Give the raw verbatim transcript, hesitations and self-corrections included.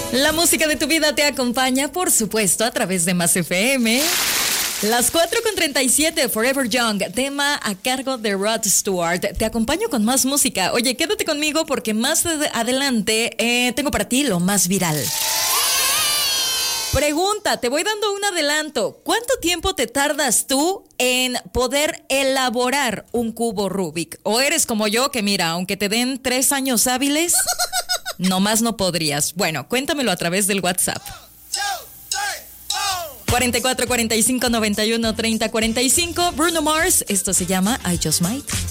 La música de tu vida te acompaña, por supuesto, a través de Más F M. Las cuatro con treinta y siete, Forever Young, tema a cargo de Rod Stewart. Te acompaño con más música. Oye, quédate conmigo porque más adelante eh, tengo para ti lo más viral. Pregunta, te voy dando un adelanto. ¿Cuánto tiempo te tardas tú en poder elaborar un cubo Rubik? ¿O eres como yo que mira, aunque te den tres años hábiles, nomás no podrías? Bueno, cuéntamelo a través del WhatsApp. cuarenta y cuatro, cuarenta y cinco, noventa y uno, treinta, cuarenta y cinco. Bruno Mars, esto se llama I Just Might.